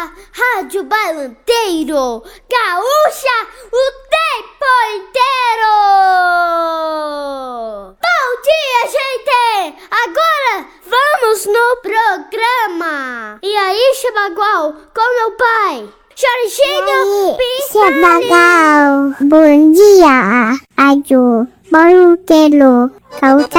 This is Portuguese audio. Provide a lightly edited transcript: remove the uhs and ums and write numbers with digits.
Rádio Bailanteiro, gaúcha o tempo inteiro! Bom dia, gente! Agora vamos no programa! E aí, Chabagual, com meu pai? Jorginho Chabagual, bom dia! Rádio Bailanteiro, gaúcha